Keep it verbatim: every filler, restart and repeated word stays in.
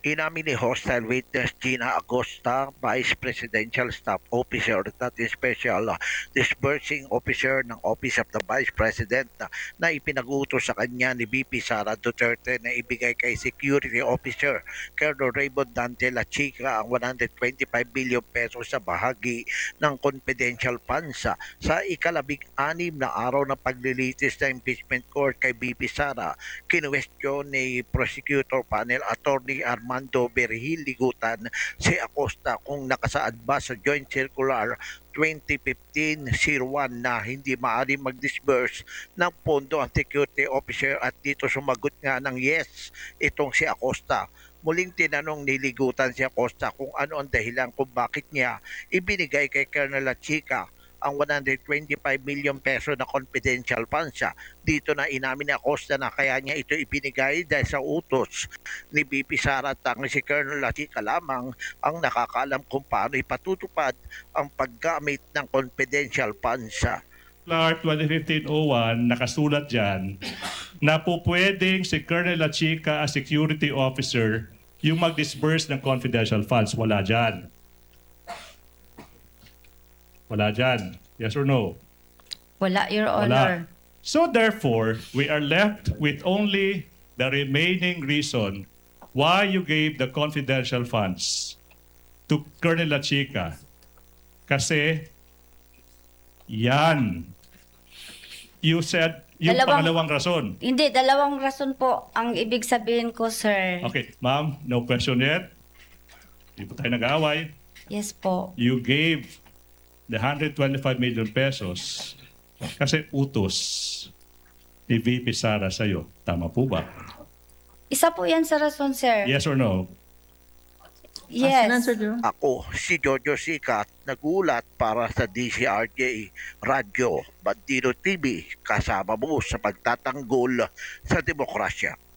Inamin ni Hostile Witness Gina Acosta, Vice Presidential Staff Officer at Special Disbursing Officer ng Office of the Vice President na ipinag-utos sa kanya ni V P Sara Duterte na ibigay kay Security Officer Colonel Raymond Dante La Chica ang one hundred twenty-five billion pesos sa bahagi ng confidential funds sa ikalabing-anim na araw ng paglilitis ng impeachment court kay V P Sara. Kinwestiyon ni Prosecutor Panel Attorney Armando Berhil Ligutan si Acosta kung nakasaad ba sa Joint Circular twenty fifteen oh one na hindi maaari mag-disburse ng pondo ang security officer at dito sumagot nga ng yes itong si Acosta. Muling tinanong ni Ligutan si Acosta kung ano ang dahilan kung bakit niya ibinigay kay Colonel La Chica ang one hundred twenty-five million peso na confidential funds. Dito na inamin ni Acosta na kaya niya ito ibinigay dahil sa utos ni B P Sara at ang si Colonel La Chica lamang ang nakakaalam kung paano ipatutupad ang paggamit ng confidential funds. Clark twenty fifteen oh one, nakasulat dyan na po pwedeng si Colonel La Chica as security officer yung mag-disburse ng confidential funds. Wala dyan. Wala dyan. Yes or no? Wala, Your Wala. Honor. So therefore, we are left with only the remaining reason why you gave the confidential funds to Colonel La Chica. Kasi yan. You said yung Dalawang- pangalawang rason. Hindi, dalawang rason po ang ibig sabihin ko, sir. Okay, ma'am, no question yet. Hindi po tayo nag-aaway. Yes po. You gave the one hundred twenty-five million pesos kasi utos ni V P Sara sa'yo. Tama po ba? Isa po yan sa rason, sir. Yes or no? Yes. Ako, si Jojo Sikat, nagulat para sa D C R J Radyo Bandito T V, kasama mo sa pagtatanggol sa demokrasya.